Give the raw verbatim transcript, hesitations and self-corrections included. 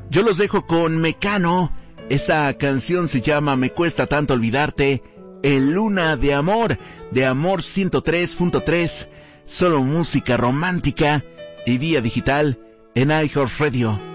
Yo los dejo con Mecano. Esta canción se llama Me Cuesta Tanto Olvidarte, en Luna de Amor, de Amor ciento tres punto tres, solo música romántica y vía digital en iHeartRadio.